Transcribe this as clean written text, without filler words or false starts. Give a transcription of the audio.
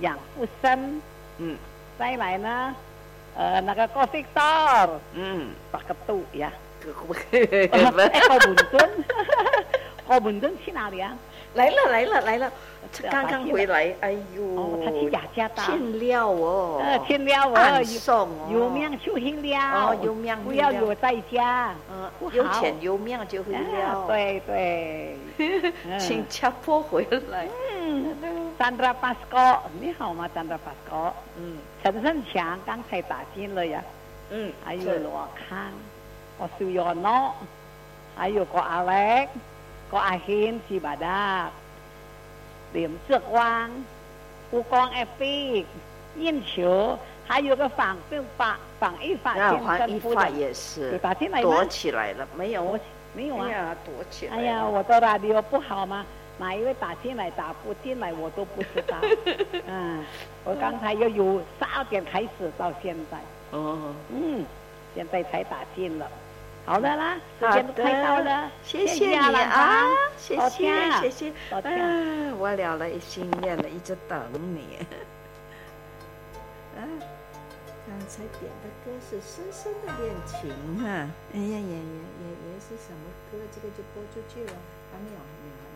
养护生，再来呢，那个高息道，巴格杜呀，高本尊，高本尊去哪里啊？ 来了，刚刚回来，哎呦， 他去雅加达， 欠料哦， 欠料哦， 暗送哦， 有命就会了， 有命不要有代价， 有钱有命就会了， 对， 请加坡回来。 Chandra Pasco， 你好吗？Chandra Pasco， 陈胜强刚才打进了呀，还有罗康，我苏ယော诺，还有个阿叻，个阿贤西巴达，连志光，吴光艾菲，燕球，还有个仿一法先生也是打进来躲起来了，没有啊？ 哎呀，躲起来。 哎呀，我的radio不好吗？哪一位打进来打不进来我都不知道。我刚才又有12点开始到现在。现在才打进了。好的啦，时间都快到了， 谢谢你啊，谢谢。我了了心愿了，一直等你。刚才点的歌是《深深的恋情》哈，哎呀，也是什么歌？这个就播出去了，还没有。